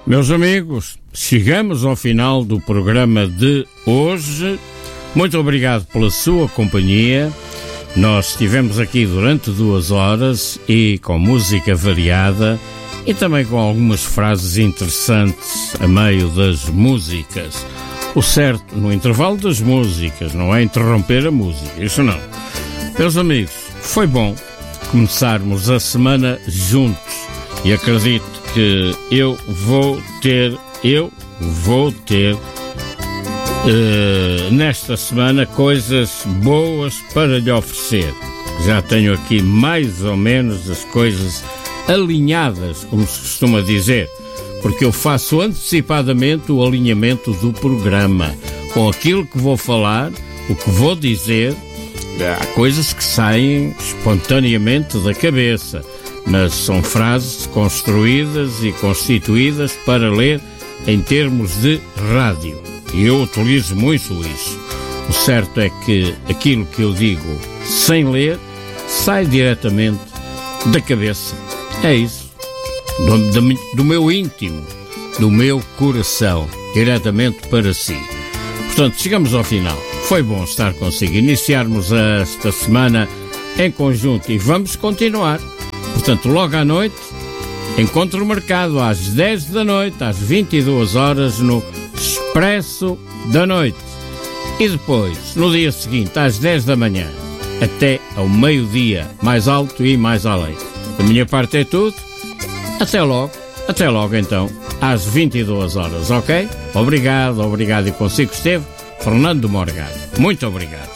Meus amigos, chegamos ao final do programa de hoje. Muito obrigado pela sua companhia. Nós estivemos aqui durante 2 horas e com música variada e também com algumas frases interessantes a meio das músicas. O certo no intervalo das músicas não é interromper a música, isso não. Meus amigos, foi bom começarmos a semana juntos e acredito que eu vou ter nesta semana coisas boas para lhe oferecer. Já tenho aqui mais ou menos as coisas alinhadas, como se costuma dizer, porque eu faço antecipadamente o alinhamento do programa com aquilo que vou falar, o que vou dizer. Há coisas que saem espontaneamente da cabeça, mas são frases construídas e constituídas para ler em termos de rádio. E eu utilizo muito isso. O certo é que aquilo que eu digo sem ler sai diretamente da cabeça. É isso. Do meu íntimo, do meu coração, diretamente para si. Portanto, chegamos ao final. Foi bom estar consigo. Iniciarmos esta semana em conjunto e vamos continuar. Portanto, logo à noite, encontro marcado às 10 da noite, às 22 horas, no Expresso da Noite. E depois, no dia seguinte, às 10 da manhã, até ao meio-dia, mais alto e mais além. Da minha parte é tudo. Até logo então, às 22 horas, ok? Obrigado, e consigo esteve Fernando Morgado. Muito obrigado.